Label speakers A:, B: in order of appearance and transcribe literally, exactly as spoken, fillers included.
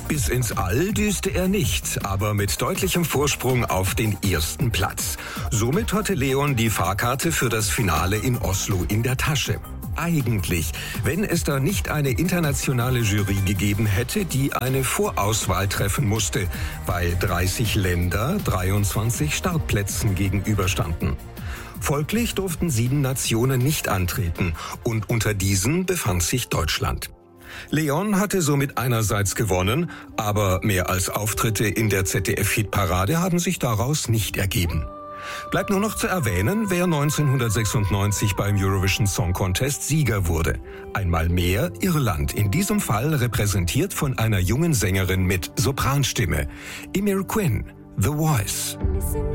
A: Bis ins All düste er nicht, aber mit deutlichem Vorsprung auf den ersten Platz. Somit hatte Leon die Fahrkarte für das Finale in Oslo in der Tasche. Eigentlich, wenn es da nicht eine internationale Jury gegeben hätte, die eine Vorauswahl treffen musste, weil dreißig Länder dreiundzwanzig Startplätzen gegenüberstanden. Folglich durften sieben Nationen nicht antreten und unter diesen befand sich Deutschland. Leon hatte somit einerseits gewonnen, aber mehr als Auftritte in der Z D F-Hitparade haben sich daraus nicht ergeben. Bleibt nur noch zu erwähnen, wer neunzehnhundertsechsundneunzig beim Eurovision Song Contest Sieger wurde. Einmal mehr Irland, in diesem Fall repräsentiert von einer jungen Sängerin mit Sopranstimme, Emyr Quinn, The Voice.